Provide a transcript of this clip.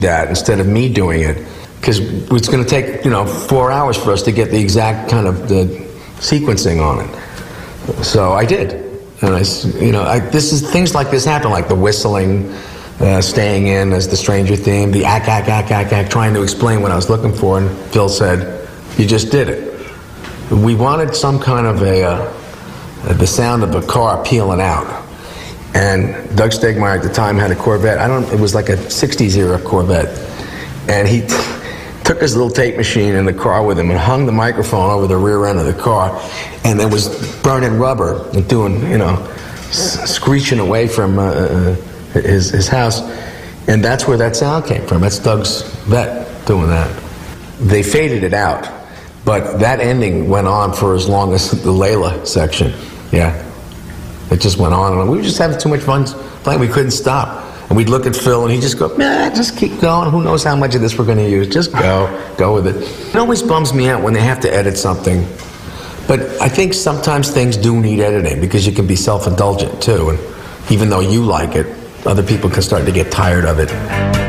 that instead of me doing it, because it's going to take 4 hours for us to get the exact kind of the sequencing on it. So I did, and this is things like this happen, like the whistling, staying in as the Stranger theme, the ack, trying to explain what I was looking for, and Phil said, "You just did it." We wanted some kind of the sound of a car peeling out. And Doug Stegmeyer at the time had a Corvette. It was like a 60s era Corvette. And he took his little tape machine in the car with him and hung the microphone over the rear end of the car, and then was burning rubber and doing, screeching away from his house. And that's where that sound came from. That's Doug's vet doing that. They faded it out, but that ending went on for as long as the Layla section. Yeah. It just went on and on. We were just having too much fun playing. We couldn't stop. And we'd look at Phil and he'd just go, "Nah, just keep going. Who knows how much of this we're going to use? Just go with it." It always bums me out when they have to edit something. But I think sometimes things do need editing because you can be self-indulgent too. And even though you like it, other people can start to get tired of it.